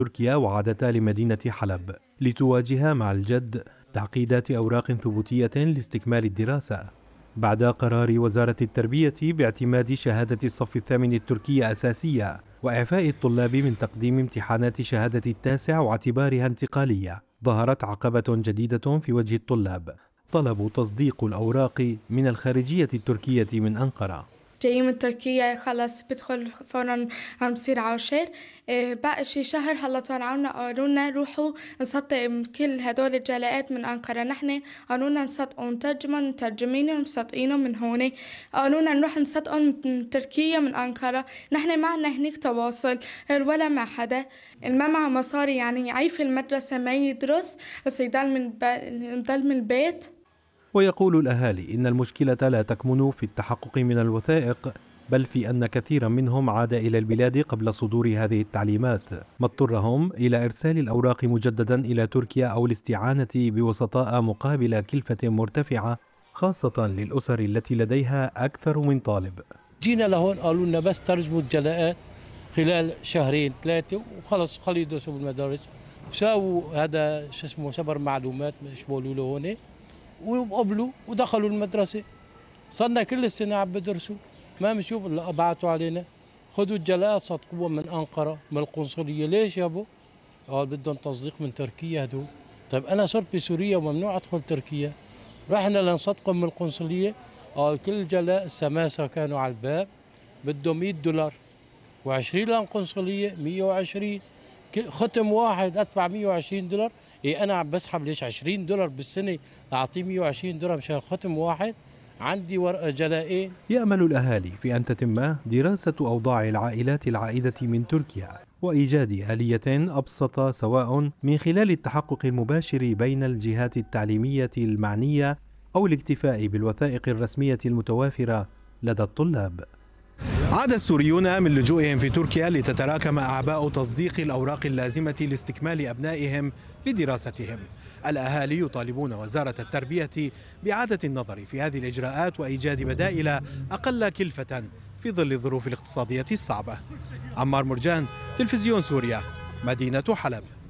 تركيا وعادتا لمدينة حلب لتواجه مع الجد تعقيدات أوراق ثبوتية لاستكمال الدراسة. بعد قرار وزارة التربية باعتماد شهادة الصف الثامن التركية أساسية وإعفاء الطلاب من تقديم امتحانات شهادة التاسع واعتبارها انتقالية، ظهرت عقبة جديدة في وجه الطلاب: طلب تصديق الأوراق من الخارجية التركية من أنقرة. جاي من تركيا خلص بدخل فورا عم بصير عاشر. بقى شي شهر هلا طلعونا قالولنا روحوا نصدق كل هدول الجلاءات من أنقرة. نحن قالولنا نصدقهم مترجمين ومصدقينهم من هون. قالولنا نروح نصدقهم من تركيا من أنقرة. نحن معنا هنيك تواصل ولا مع حدا. ما معه مصاري، يعني يعيف المدرسة ما يدرس بس يضل من البيت. ويقول الأهالي إن المشكلة لا تكمن في التحقق من الوثائق، بل في أن كثيرا منهم عاد إلى البلاد قبل صدور هذه التعليمات، ما اضطرهم إلى إرسال الأوراق مجددا إلى تركيا أو الاستعانة بوسطاء مقابل كلفة مرتفعة، خاصة للأسر التي لديها أكثر من طالب. جينا لهون قالوا لنا بس ترجموا الجلاءات خلال شهرين ثلاثة وخلص خلوا يدرسوا بالمدارس. ساووا هذا شو اسمه سبر معلومات مش بقولوا له هون، وقبلوا ودخلوا المدرسة. صرنا كل السنة عم بدرسوا، ما بنشوف الا ابعتوا علينا خذوا الجلاءات صدقوها من أنقرة من القنصلية. ليش يابو؟ قال بدهم تصديق من تركيا هدول. طيب أنا صرت بسوريا وممنوع أدخل تركيا، رحنا لنصدقهم من القنصلية. قال كل جلاء السماسرة كانوا على الباب بدهم $100 و20 للقنصلية 120. ختم واحد أدفع $120. إيه أنا عم بسحب ليش $20 بالسنة أعطيه $120 مشان ختم واحد؟ عندي ورقة جلائين. يأمل الأهالي في أن تتم دراسة أوضاع العائلات العائدة من تركيا وإيجاد آلية أبسط، سواء من خلال التحقق المباشر بين الجهات التعليمية المعنية أو الاكتفاء بالوثائق الرسمية المتوافرة لدى الطلاب. عاد السوريون من لجوئهم في تركيا لتتراكم أعباء تصديق الأوراق اللازمة لاستكمال أبنائهم لدراستهم. الأهالي يطالبون وزارة التربية بإعادة النظر في هذه الإجراءات وإيجاد بدائل أقل كلفة في ظل الظروف الاقتصادية الصعبة. عمار مرجان، تلفزيون سوريا، مدينة حلب.